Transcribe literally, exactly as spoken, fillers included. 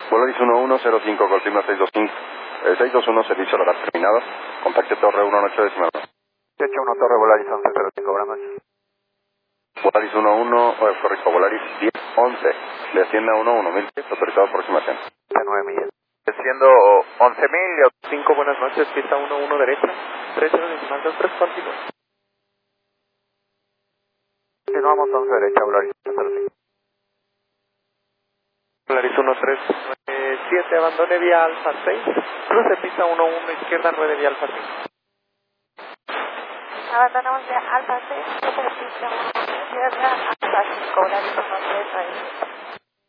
Volaris uno uno cero cinco, confirma seis dos cinco, eh, seis dos uno, servicio horario terminado. Contacte Torre uno ocho decimal. ocho uno Torre Volaris once cero cinco, buenas noches. Volaris uno uno, eh, correcto, Volaris diez once, descienda uno uno mil, autorizado aproximación. nueve millas. Desciendo once mil y cinco, buenas noches, pista uno uno derecha, tres cero decimal dos tres, continúa. Continuamos once derecha, Volaris cero cinco. Volaris uno tres siete, abandone vía Alfa seis, cruce pista uno uno, izquierda nueve vía Alfa cinco. Abandonamos vía Alfa seis, cruce pista uno uno, izquierda Alfa cinco, Volaris uno tres nueve.